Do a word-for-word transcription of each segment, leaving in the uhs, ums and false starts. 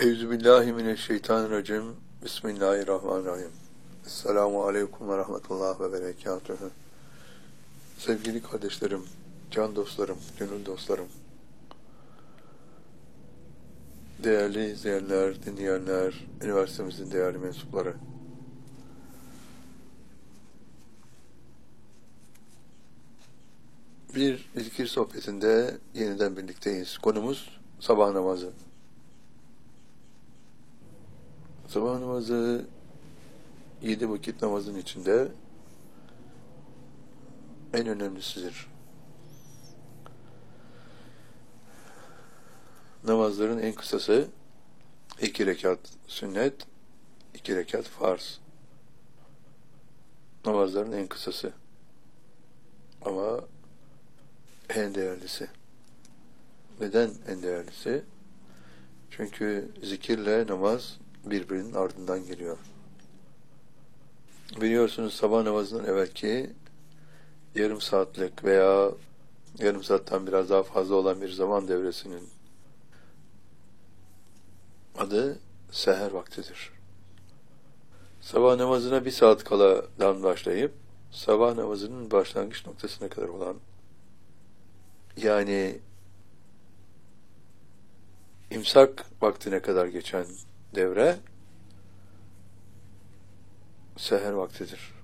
Euzubillahimineşşeytanirracim. Bismillahirrahmanirrahim. Esselamu aleyküm ve rahmetullah ve berekatühü. Sevgili kardeşlerim, can dostlarım, gönül dostlarım, değerli izleyenler, dinleyenler, üniversitemizin değerli mensupları. Bir zikir sohbetinde yeniden birlikteyiz. Konumuz sabah namazı. Sabah namazı yedi vakit namazın içinde en önemlisidir. Namazların en kısası iki rekat sünnet, iki rekat farz. Namazların en kısası. Ama en değerlisi. Neden en değerlisi? Çünkü zikirle namaz birbirinin ardından geliyor. Biliyorsunuz sabah namazından evvelki yarım saatlik veya yarım saatten biraz daha fazla olan bir zaman devresinin adı seher vaktidir. Sabah namazına bir saat kaladan başlayıp sabah namazının başlangıç noktasına kadar olan, yani imsak vaktine kadar geçen devre seher vaktidir.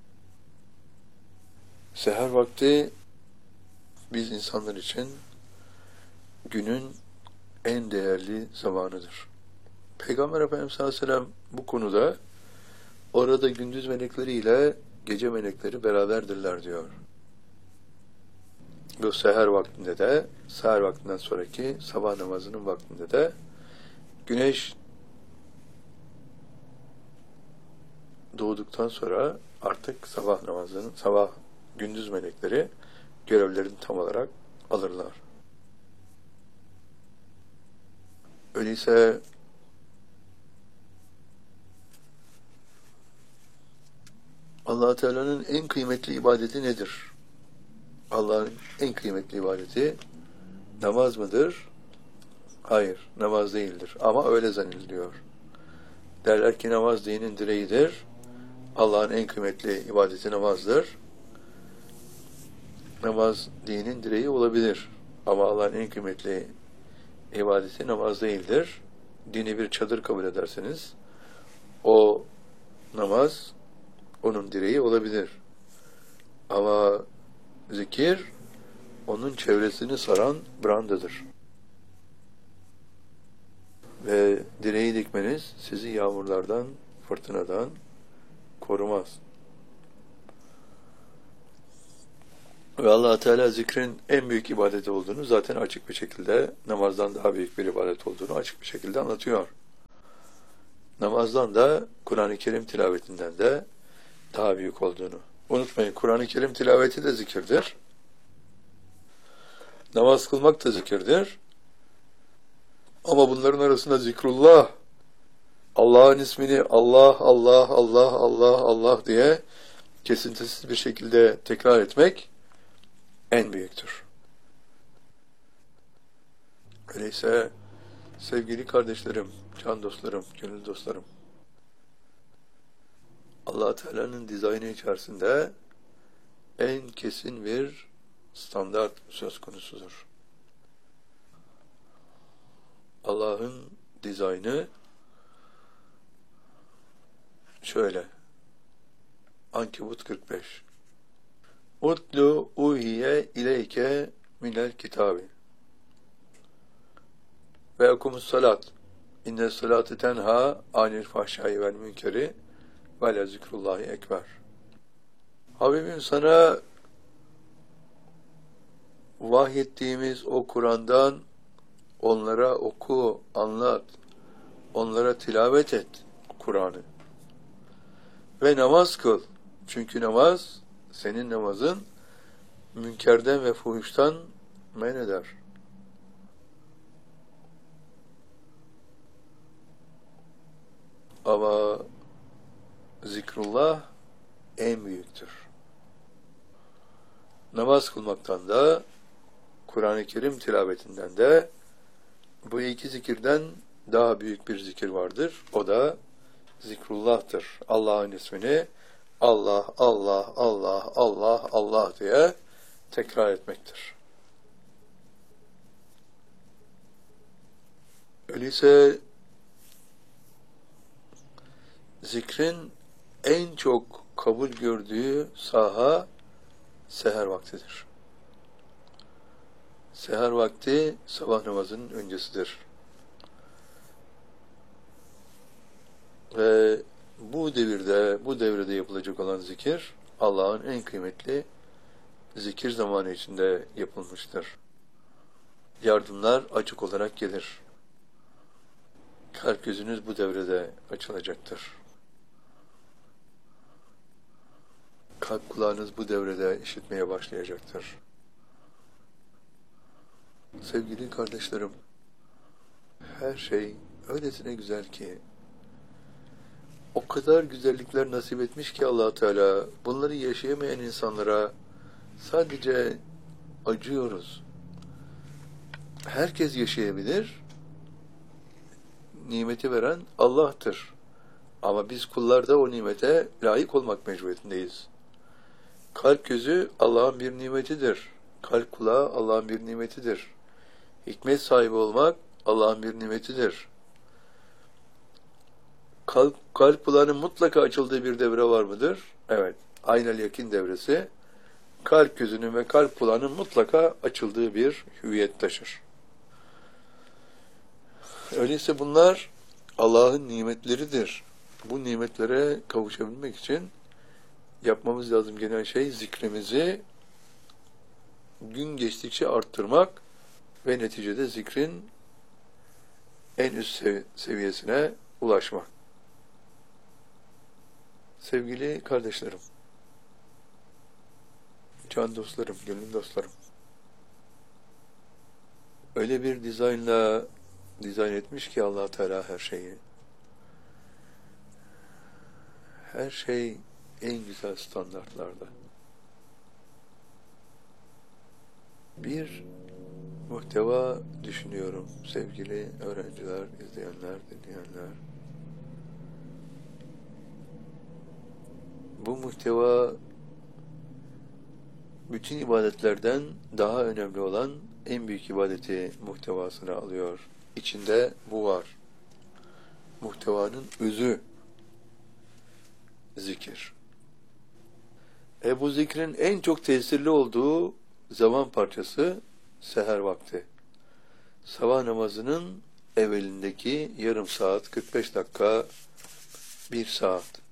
Seher vakti biz insanlar için günün en değerli zamanıdır. Peygamber Efendimiz sallallahu aleyhi ve sellem bu konuda orada gündüz melekleri ile gece melekleri beraberdirler diyor. Bu seher vaktinde de, seher vaktinden sonraki sabah namazının vaktinde de güneş doğduktan sonra artık sabah namazının, sabah gündüz melekleri görevlerini tam olarak alırlar. Öyleyse Allah Teala'nın en kıymetli ibadeti nedir? Allah'ın en kıymetli ibadeti namaz mıdır? Hayır, namaz değildir. Ama öyle zannediliyor. Derler ki namaz dinin direğidir. Allah'ın en kıymetli ibadeti namazdır. Namaz dinin direği olabilir. Ama Allah'ın en kıymetli ibadeti namaz değildir. Dini bir çadır kabul ederseniz o namaz onun direği olabilir. Ama zikir onun çevresini saran brandadır. Ve direği dikmeniz sizi yağmurlardan, fırtınadan korumaz. Ve Allah Teala zikrin en büyük ibadet olduğunu zaten açık bir şekilde, namazdan daha büyük bir ibadet olduğunu açık bir şekilde anlatıyor. Namazdan da Kur'an-ı Kerim tilavetinden de daha büyük olduğunu. Unutmayın, Kur'an-ı Kerim tilaveti de zikirdir. Namaz kılmak da zikirdir. Ama bunların arasında zikrullah, Allah'ın ismini Allah, Allah, Allah, Allah, Allah diye kesintisiz bir şekilde tekrar etmek en büyüktür. Öyleyse sevgili kardeşlerim, can dostlarım, gönül dostlarım, Allah Teala'nın dizaynı içerisinde en kesin bir standart söz konusudur. Allah'ın dizaynı şöyle. Ankebut kırk beş. Utlu uhiye ileyke minel kitabi. Ve okumus salat. İnne salate tenha anil fahşai vel münkeri ve le zikrullahi ekber. Habibim, sana vahyettiğimiz o Kur'an'dan onlara oku, anlat, onlara tilavet et Kur'an'ı. Ve namaz kıl. Çünkü namaz, senin namazın münkerden ve fuhuştan men eder. Ama zikrullah en büyüktür. Namaz kılmaktan da, Kur'an-ı Kerim tilavetinden de, bu iki zikirden daha büyük bir zikir vardır. O da zikrullah'tır. Allah'ın ismini Allah, Allah, Allah, Allah, Allah diye tekrar etmektir. Öyleyse zikrin en çok kabul gördüğü saha seher vaktidir. Seher vakti sabah namazının öncesidir. Ve bu devirde, bu devrede yapılacak olan zikir, Allah'ın en kıymetli zikir zamanı içinde yapılmıştır. Yardımlar açık olarak gelir. Kalp gözünüz bu devrede açılacaktır. Kalp kulağınız bu devrede işitmeye başlayacaktır. Sevgili kardeşlerim, her şey öylesine güzel ki, o kadar güzellikler nasip etmiş ki Allah Teala, bunları yaşayamayan insanlara sadece acıyoruz. Herkes yaşayabilir, nimeti veren Allah'tır. Ama biz kullar da o nimete layık olmak mecburiyetindeyiz. Kalp gözü Allah'ın bir nimetidir. Kalp kulağı Allah'ın bir nimetidir. Hikmet sahibi olmak Allah'ın bir nimetidir. Kalp, kalp kulağının mutlaka açıldığı bir devre var mıdır? Evet. Aynel yakin devresi, kalp gözünün ve kalp kulağının mutlaka açıldığı bir hüviyet taşır. Öyleyse bunlar Allah'ın nimetleridir. Bu nimetlere kavuşabilmek için yapmamız lazım gelen şey, zikrimizi gün geçtikçe arttırmak ve neticede zikrin en üst sev- seviyesine ulaşmak. Sevgili kardeşlerim, can dostlarım, gönül dostlarım, öyle bir dizaynla dizayn etmiş ki Allah Teala her şeyi. Her şey en güzel standartlarda. Bir muhteva düşünüyorum sevgili öğrenciler, izleyenler, dinleyenler. Bu muhteva bütün ibadetlerden daha önemli olan en büyük ibadeti muhtevasına alıyor. İçinde bu var. Muhtevanın özü zikir. E bu zikrin en çok tesirli olduğu zaman parçası seher vakti. Sabah namazının evvelindeki yarım saat, kırk beş dakika, bir saat.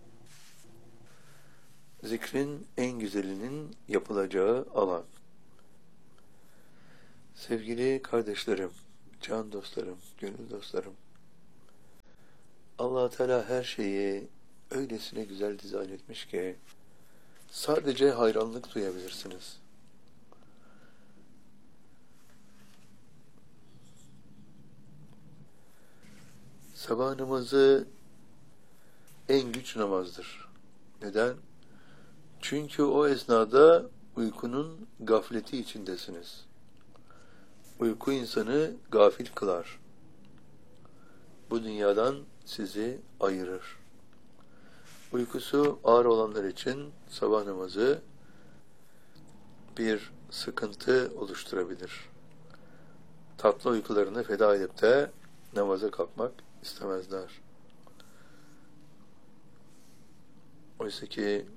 Zikrin en güzelinin yapılacağı alan. Sevgili kardeşlerim, can dostlarım, gönül dostlarım, Allah Teala her şeyi öylesine güzel dizayn etmiş ki sadece hayranlık duyabilirsiniz. Sabah namazı en güç namazdır. Neden? Çünkü o esnada uykunun gafleti içindesiniz. Uyku insanı gafil kılar. Bu dünyadan sizi ayırır. Uykusu ağır olanlar için sabah namazı bir sıkıntı oluşturabilir. Tatlı uykularını feda edip de namaza kalkmak istemezler. Oysa ki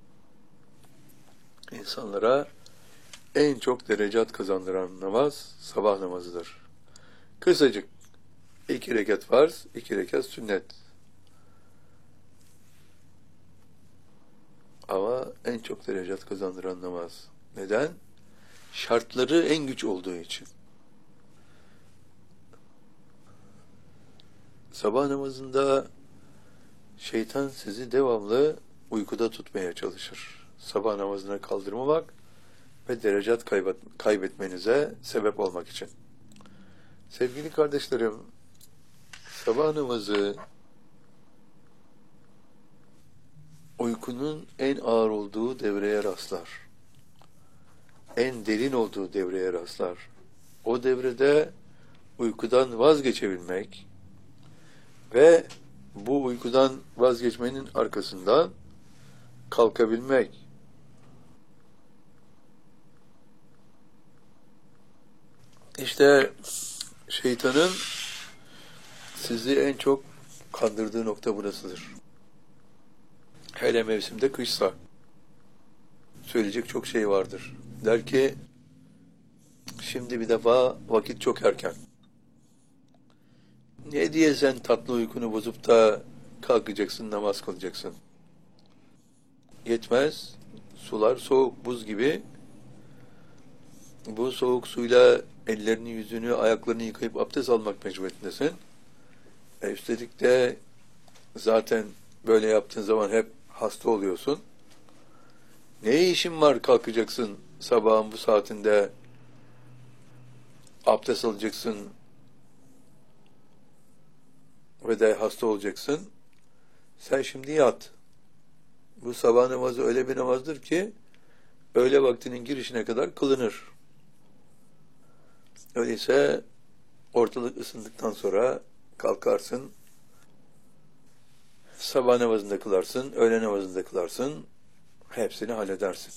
insanlara en çok derecat kazandıran namaz sabah namazıdır. Kısacık, iki rekat farz, iki rekat sünnet. Ama en çok derecat kazandıran namaz. Neden? Şartları en güç olduğu için. Sabah namazında şeytan sizi devamlı uykuda tutmaya çalışır. Sabah namazına kaldırmamak ve derecat kaybet, kaybetmenize sebep olmak için. Sevgili kardeşlerim, sabah namazı uykunun en ağır olduğu devreye rastlar. En derin olduğu devreye rastlar. O devrede uykudan vazgeçebilmek ve bu uykudan vazgeçmenin arkasından kalkabilmek. İşte şeytanın sizi en çok kandırdığı nokta burasıdır. Hele mevsimde kışsa söyleyecek çok şey vardır. Der ki, şimdi bir defa vakit çok erken. Ne diye sen tatlı uykunu bozup da kalkacaksın, namaz kılacaksın? Yetmez, sular soğuk, buz gibi. Bu soğuk suyla ellerini, yüzünü, ayaklarını yıkayıp abdest almak mecburiyetindesin. E üstelik de zaten böyle yaptığın zaman hep hasta oluyorsun. Ne işin var kalkacaksın sabahın bu saatinde, abdest alacaksın ve de hasta olacaksın. Sen şimdi yat. Bu sabah namazı öyle bir namazdır ki öğle vaktinin girişine kadar kılınır. Öyleyse ortalık ısındıktan sonra kalkarsın, sabah namazında kılarsın, öğle namazında kılarsın, hepsini halledersin.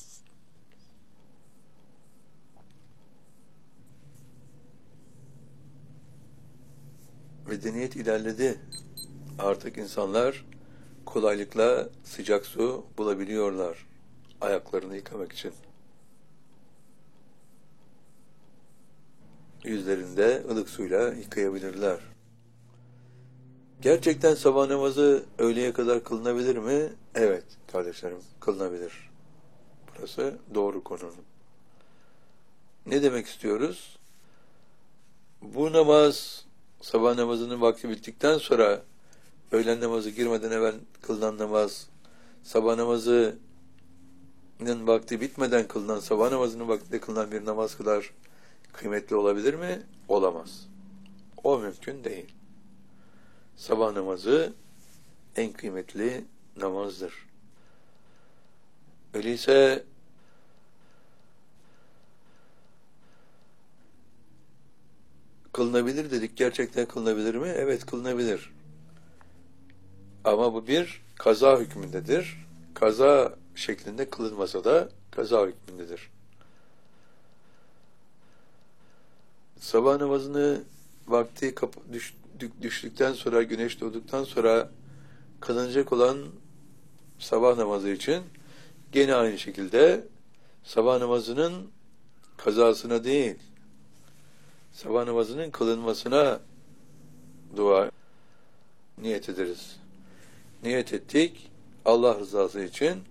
Medeniyet ilerledi. Artık insanlar kolaylıkla sıcak su bulabiliyorlar ayaklarını yıkamak için. Yüzlerinde ılık suyla yıkayabilirler. Gerçekten sabah namazı öğleye kadar kılınabilir mi? Evet kardeşlerim, kılınabilir. Burası doğru konunun. Ne demek istiyoruz? Bu namaz, sabah namazının vakti bittikten sonra öğlen namazı girmeden evvel kılınan namaz, sabah namazının vakti bitmeden kılınan, sabah namazının vaktinde kılınan bir namaz kadar kıymetli olabilir mi? Olamaz. O mümkün değil. Sabah namazı en kıymetli namazdır. Öyleyse kılınabilir dedik. Gerçekten kılınabilir mi? Evet, kılınabilir. Ama bu bir kaza hükmündedir. Kaza şeklinde kılınmasa da kaza hükmündedir. Sabah namazını vakti düş, düştükten sonra, güneş doğduktan sonra kılınacak olan sabah namazı için gene aynı şekilde sabah namazının kazasına değil, sabah namazının kılınmasına dua niyet ederiz. Niyet ettik, Allah rızası için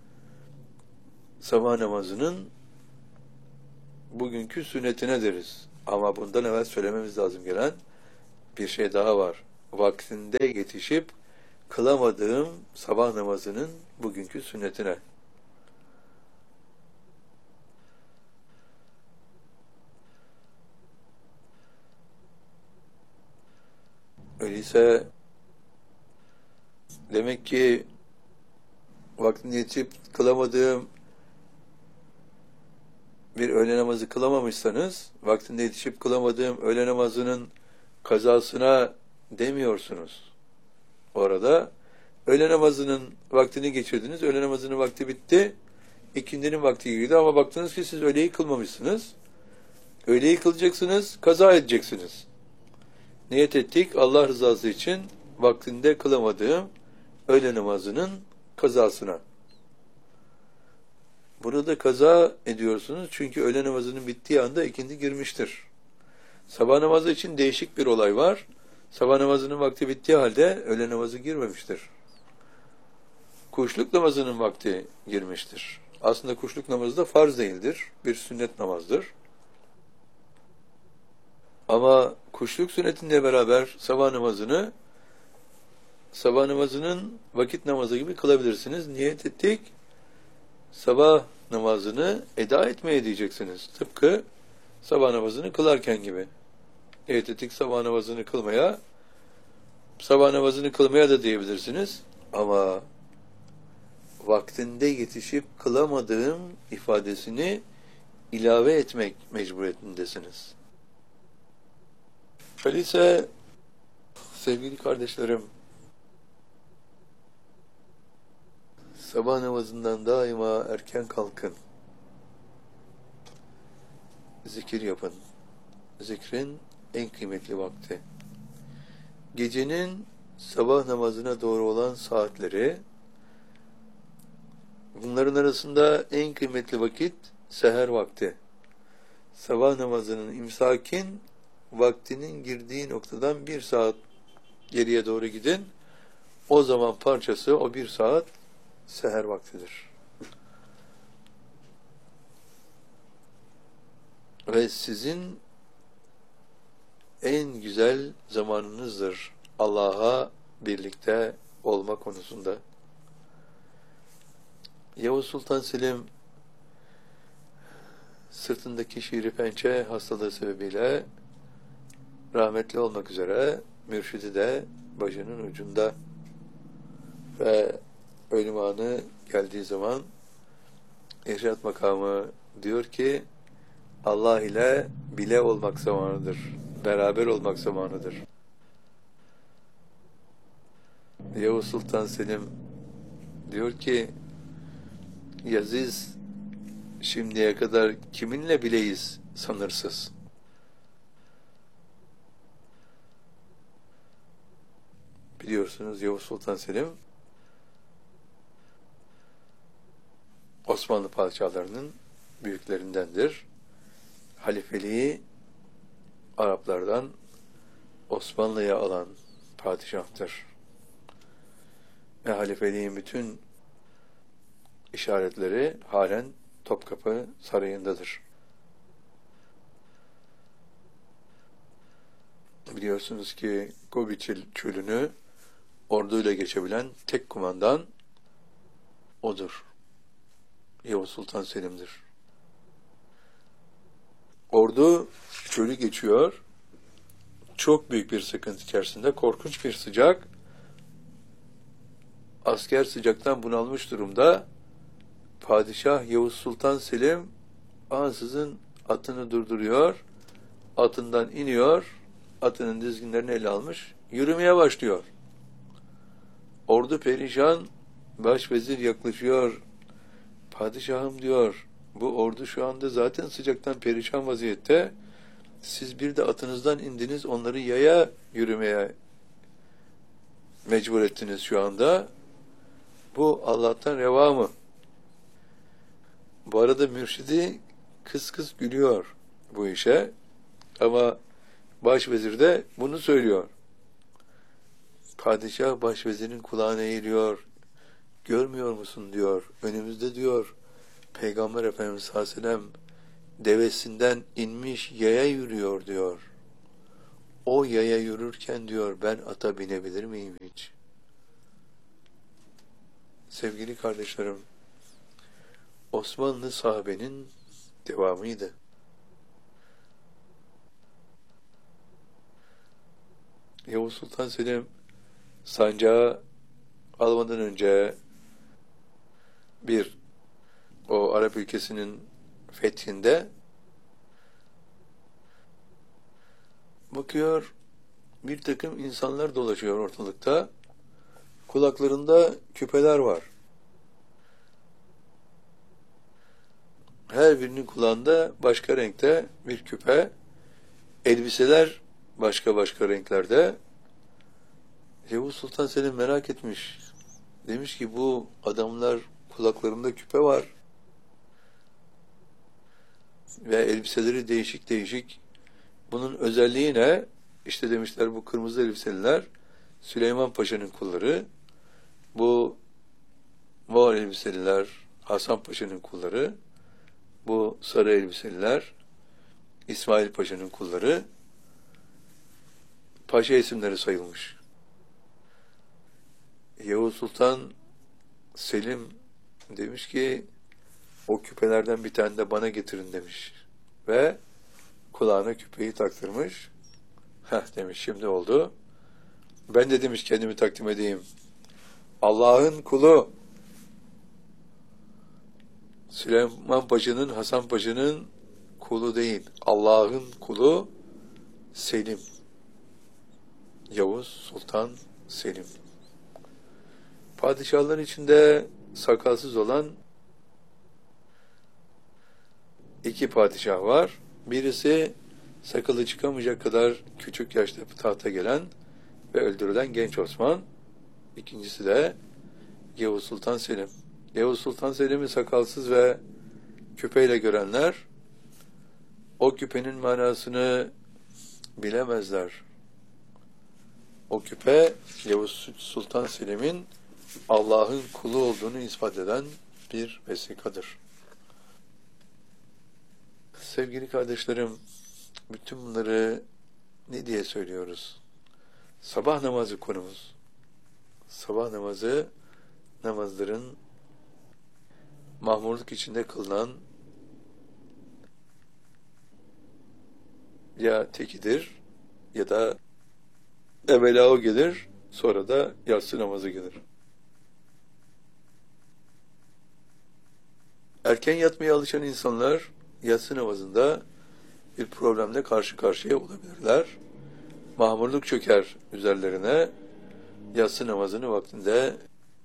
sabah namazının bugünkü sünnetine deriz. Ama bundan evvel söylememiz lazım gelen bir şey daha var. Vaktinde yetişip kılamadığım sabah namazının bugünkü sünnetine. Öyleyse demek ki vaktinde yetişip kılamadığım bir öğle namazı kılamamışsanız, vaktinde yetişip kılamadığım öğle namazının kazasına demiyorsunuz. Orada öğle namazının vaktini geçirdiniz, öğle namazının vakti bitti, ikindinin vakti girdi ama baktınız ki siz öğleyi kılmamışsınız. Öğleyi kılacaksınız, kaza edeceksiniz. Niyet ettik, Allah rızası için vaktinde kılamadığım öğle namazının kazasına. Burada kaza ediyorsunuz çünkü öğle namazının bittiği anda ikindi girmiştir. Sabah namazı için değişik bir olay var. Sabah namazının vakti bittiği halde öğle namazı girmemiştir. Kuşluk namazının vakti girmiştir. Aslında kuşluk namazı da farz değildir. Bir sünnet namazdır. Ama kuşluk sünnetinle beraber sabah namazını sabah namazının vakit namazı gibi kılabilirsiniz. Niyet ettik. Sabah namazını eda etmeye diyeceksiniz. Tıpkı sabah namazını kılarken gibi. Niyet ettik sabah namazını kılmaya, sabah namazını kılmaya da diyebilirsiniz. Ama vaktinde yetişip kılamadığım ifadesini ilave etmek mecburiyetindesiniz. Öyleyse sevgili kardeşlerim, sabah namazından daima erken kalkın. Zikir yapın. Zikrin en kıymetli vakti. Gecenin sabah namazına doğru olan saatleri, bunların arasında en kıymetli vakit seher vakti. Sabah namazının imsakin vaktinin girdiği noktadan bir saat geriye doğru gidin. O zaman parçası o bir saat seher vaktidir. Ve sizin en güzel zamanınızdır Allah'a birlikte olma konusunda. Yavuz Sultan Selim sırtındaki şiiri pençe hastalığı sebebiyle rahmetli olmak üzere, mürşidi de başının ucunda ve ölüm anı geldiği zaman irşad makamı diyor ki Allah ile bile olmak zamanıdır, beraber olmak zamanıdır. Yavuz Sultan Selim diyor ki Yaziz şimdiye kadar kiminle bileyiz sanırsız. Biliyorsunuz Yavuz Sultan Selim Osmanlı padişahlarının büyüklerindendir. Halifeliği Araplardan Osmanlı'ya alan padişahtır. Ve halifeliğin bütün işaretleri halen Topkapı Sarayı'ndadır. Biliyorsunuz ki Gobi Çölü'nü orduyla geçebilen tek kumandan odur. Yavuz Sultan Selim'dir. Ordu çölü geçiyor. Çok büyük bir sıkıntı içerisinde, korkunç bir sıcak. Asker sıcaktan bunalmış durumda. Padişah Yavuz Sultan Selim ansızın atını durduruyor. Atından iniyor. Atının dizginlerini ele almış. Yürümeye başlıyor. Ordu perişan. Başvezir yaklaşıyor. Padişahım diyor, bu ordu şu anda zaten sıcaktan perişan vaziyette. Siz bir de atınızdan indiniz, onları yaya yürümeye mecbur ettiniz şu anda. Bu Allah'tan reva mı? Bu arada mürşidi kıs kıs gülüyor bu işe. Ama başvezir de bunu söylüyor. Padişah başvezirin kulağına eğiliyor. Görmüyor musun diyor. Önümüzde diyor Peygamber Efendimiz sallallahu aleyhi ve sellem devesinden inmiş yaya yürüyor diyor. O yaya yürürken diyor ben ata binebilir miyim hiç? Sevgili kardeşlerim, Osmanlı sahabenin devamıydı. Yavuz Sultan Selim sancağı almadan önce bir o Arap ülkesinin fethinde bakıyor bir takım insanlar dolaşıyor ortalıkta. Kulaklarında küpeler var. Her birinin kulağında başka renkte bir küpe. Elbiseler başka başka renklerde. Yavuz Sultan Selim merak etmiş. Demiş ki bu adamlar kulaklarında küpe var. Ve elbiseleri değişik değişik. Bunun özelliği ne? İşte demişler bu kırmızı elbiseliler Süleyman Paşa'nın kulları. Bu mor elbiseliler Hasan Paşa'nın kulları. Bu sarı elbiseliler İsmail Paşa'nın kulları. Paşa isimleri sayılmış. Yavuz Sultan Selim demiş ki o küpelerden bir tane de bana getirin demiş. Ve kulağına küpeyi taktırmış. Heh demiş şimdi oldu. Ben de demiş kendimi takdim edeyim. Allah'ın kulu Süleyman Paşa'nın, Hasan Paşa'nın kulu değil. Allah'ın kulu Selim. Yavuz Sultan Selim. Padişahlar içinde sakalsız olan iki padişah var. Birisi sakalı çıkamayacak kadar küçük yaşta tahta gelen ve öldürülen Genç Osman. İkincisi de Yavuz Sultan Selim. Yavuz Sultan Selim'i sakalsız ve küpeyle görenler o küpenin manasını bilemezler. O küpe Yavuz Sultan Selim'in Allah'ın kulu olduğunu ispat eden bir vesikadır. Sevgili kardeşlerim, bütün bunları ne diye söylüyoruz? Sabah namazı konumuz. Sabah namazı, namazların mahmurluk içinde kılınan ya tekidir ya da evvela o gelir, sonra da yatsı namazı gelir. Erken yatmaya alışan insanlar yatsı namazında bir problemle karşı karşıya olabilirler. Mahmurluk çöker üzerlerine, yatsı namazını vaktinde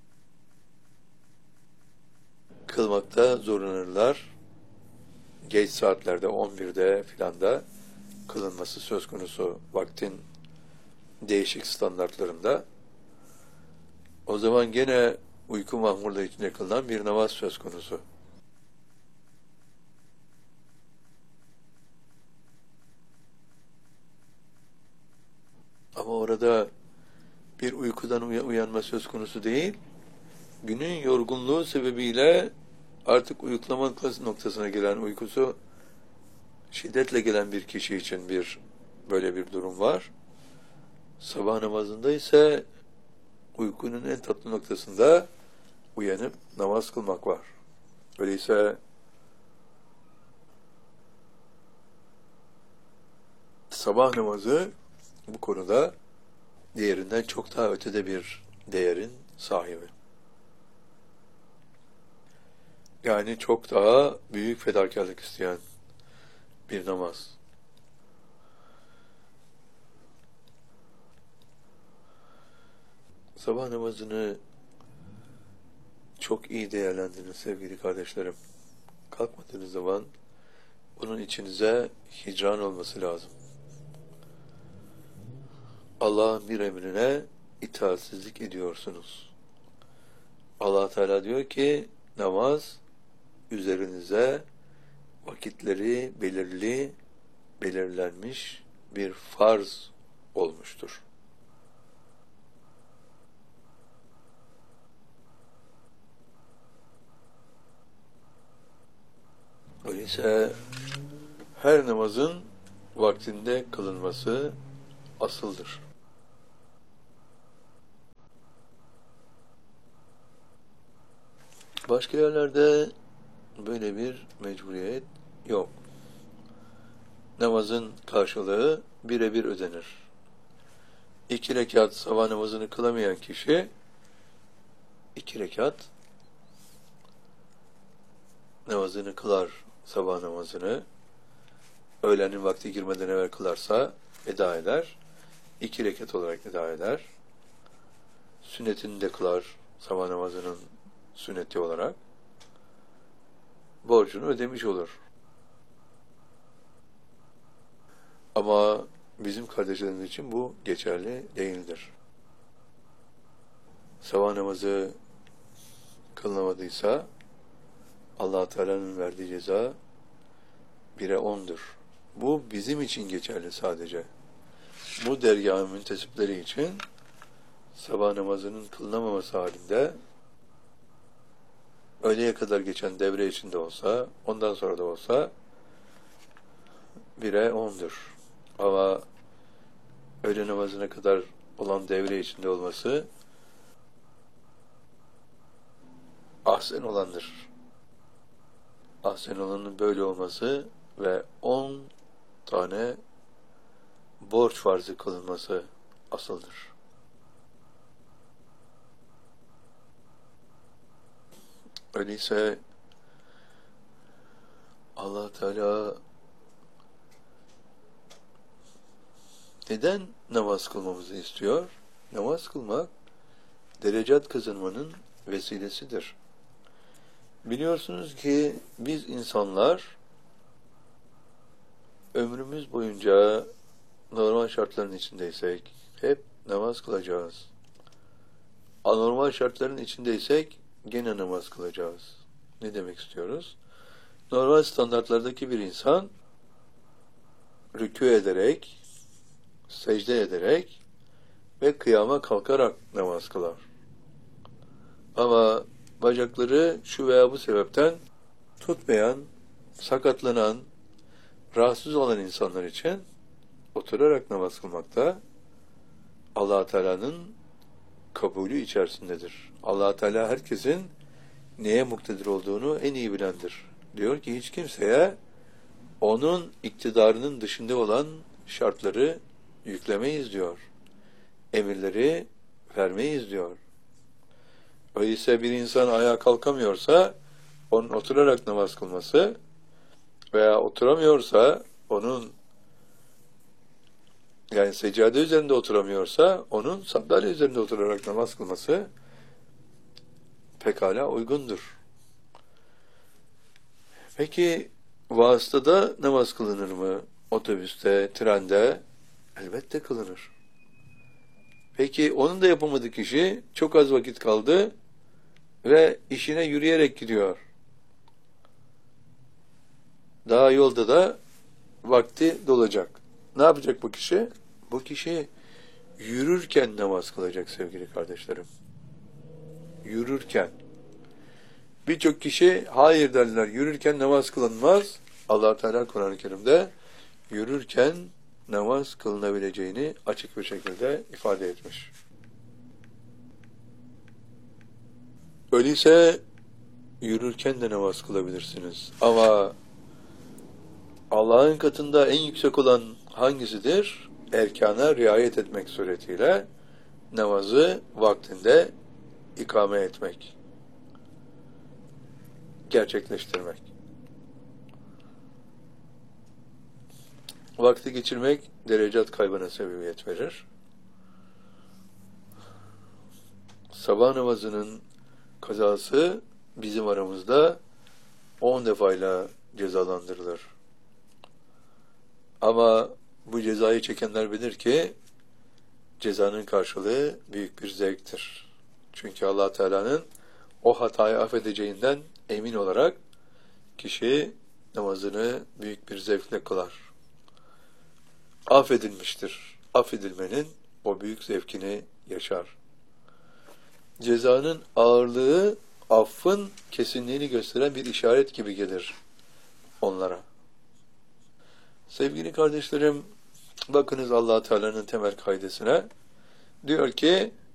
kılmakta zorlanırlar. Geç saatlerde on birde filan da kılınması söz konusu vaktin değişik standartlarında. O zaman gene uyku mahmurluğu içinde kılınan bir namaz söz konusu. Ama orada bir uykudan uyanma söz konusu değil, günün yorgunluğu sebebiyle artık uyuklama noktasına gelen, uykusu şiddetle gelen bir kişi için bir böyle bir durum var. Sabah namazında ise uykunun en tatlı noktasında uyanıp namaz kılmak var. Öyleyse sabah namazı bu konuda diğerinden çok daha ötede bir değerin sahibi. Yani çok daha büyük fedakarlık isteyen bir namaz. Sabah namazını çok iyi değerlendirin sevgili kardeşlerim. Kalkmadığınız zaman bunun içinize hicran olması lazım. Allah'ın bir emrine itaatsizlik ediyorsunuz. Allah Teala diyor ki namaz üzerinize vakitleri belirli, belirlenmiş bir farz olmuştur. Öyleyse her namazın vaktinde kılınması asıldır. Başka yerlerde böyle bir mecburiyet yok. Namazın karşılığı birebir ödenir. İki rekat sabah namazını kılamayan kişi iki rekat namazını kılar, sabah namazını öğlenin vakti girmeden evvel kılarsa eda eder. İki rekat olarak eda eder. Sünnetini de kılar, sabah namazının sünneti olarak. Borcunu ödemiş olur. Ama bizim kardeşlerimiz için bu geçerli değildir. Sabah namazı kılınamadıysa Allah Teala'nın verdiği ceza bire ondur. Bu bizim için geçerli sadece. Bu dergâh-ı müntesipleri için sabah namazının kılınamaması halinde öğleye kadar geçen devre içinde olsa, ondan sonra da olsa bire ondur. Ama öğle namazına kadar olan devre içinde olması ahsen olandır. Ahsen olanın böyle olması ve on tane borç farzı kılınması asıldır. Öyleyse Allah Teala neden namaz kılmamızı istiyor? Namaz kılmak, derecat kazanmanın vesilesidir. Biliyorsunuz ki biz insanlar ömrümüz boyunca normal şartların içindeysek hep namaz kılacağız. Anormal şartların içindeysek gene namaz kılacağız. Ne demek istiyoruz? Normal standartlardaki bir insan rükû ederek, secde ederek ve kıyama kalkarak namaz kılar. Ama bacakları şu veya bu sebepten tutmayan, sakatlanan, rahatsız olan insanlar için oturarak namaz kılmakta Allah-u Teala'nın kabulü içerisindedir. Allah-u Teala herkesin neye muktedir olduğunu en iyi bilendir. Diyor ki hiç kimseye onun iktidarının dışında olan şartları yüklemeyiz diyor. Emirleri vermeyiz diyor. Öyleyse bir insan ayağa kalkamıyorsa onun oturarak namaz kılması veya oturamıyorsa onun yani seccade üzerinde oturamıyorsa onun sandalye üzerinde oturarak namaz kılması pekala uygundur. Peki vasıtada namaz kılınır mı? Otobüste, trende? Elbette kılınır. Peki onun da yapamadığı kişi çok az vakit kaldı ve işine yürüyerek gidiyor. Daha yolda da vakti dolacak. Ne yapacak bu kişi? Bu kişi yürürken namaz kılacak sevgili kardeşlerim. Yürürken. Birçok kişi hayır derler, yürürken namaz kılınmaz. Allah Teala Kur'an-ı Kerim'de yürürken namaz kılınabileceğini açık bir şekilde ifade etmiş. Öyleyse yürürken de namaz kılabilirsiniz. Ama Allah'ın katında en yüksek olan hangisidir? Erkana riayet etmek suretiyle namazı vaktinde ikame etmek, gerçekleştirmek. Vakti geçirmek derecat kaybına sebebiyet verir. Sabah namazının kazası bizim aramızda on defayla cezalandırılır. Ama bu cezayı çekenler bilir ki cezanın karşılığı büyük bir zevktir. Çünkü Allah Teala'nın o hatayı affedeceğinden emin olarak kişi namazını büyük bir zevkle kılar. Affedilmiştir. Affedilmenin o büyük zevkini yaşar. Cezanın ağırlığı affın kesinliğini gösteren bir işaret gibi gelir onlara. Sevgili kardeşlerim, bakınız Allah Teala'nın temel kaidesine. Diyor ki